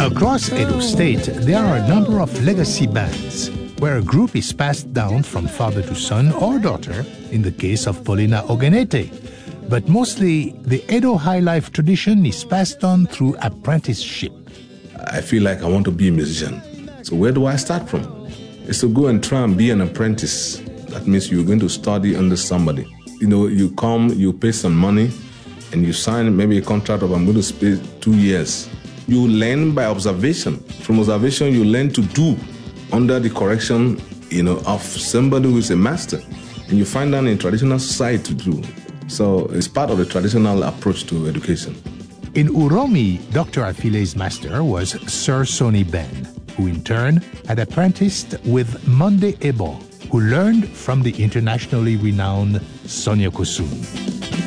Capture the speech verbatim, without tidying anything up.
Across Edo State, there are a number of legacy bands, where a group is passed down from father to son or daughter, in the case of Paulina Ogenete. But mostly, the Edo high life tradition is passed on through apprenticeship. I feel like I want to be a musician. So where do I start from? It's to go and try and be an apprentice. That means you're going to study under somebody. You know, you come, you pay some money, and you sign maybe a contract of I'm going to spend two years. You learn by observation. From observation, you learn to do under the correction, you know, of somebody who is a master. And you find that in traditional society to do. So it's part of the traditional approach to education. In Uromi, Doctor Afile's master was Sir Sonny Ben, who in turn had apprenticed with Monde Ebo, who learned from the internationally renowned Sonia Kosun.